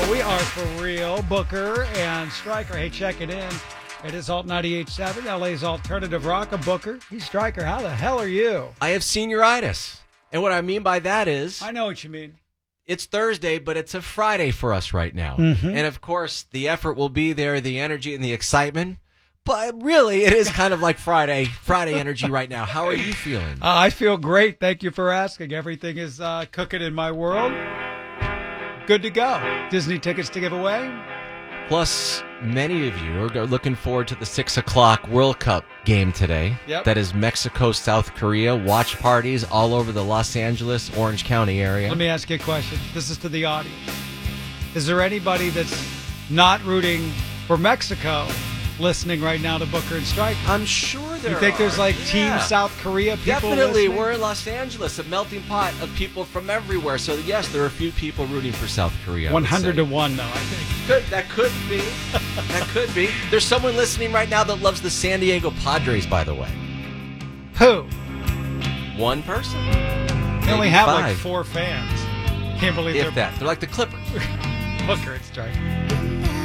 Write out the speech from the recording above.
We are for real. Booker and Stryker. Hey, check it in. It is Alt 98.7, LA's alternative rock. A Booker. He's Stryker. How the hell are you? I have senioritis. And what I mean by that is... I know what you mean. It's Thursday, but it's a Friday for us right now. Mm-hmm. And, of course, the effort will be there, the energy and the excitement. But really, it is kind of like Friday energy right now. How are you feeling? I feel great. Thank you for asking. Everything is cooking in my world. Good to go. Disney tickets to give away. Plus, many of you are looking forward to the 6 o'clock World Cup game today. Yep. That is Mexico, South Korea. Watch parties all over the Los Angeles, Orange County area. Let me ask you a question. This is to the audience. Is there anybody that's not rooting for Mexico listening right now to Booker and Stryker? I'm sure there are. You think there's like Team South Korea people Definitely. listening? We're in Los Angeles, a melting pot of people from everywhere. So, yes, there are a few people rooting for South Korea. 100 to 1, though, I think. That could be. That could be. There's someone listening right now that loves the San Diego Padres, by the way. Who? One person. They only have like five. 4 fans. Can't believe If that. They're like the Clippers. Booker and Stryker.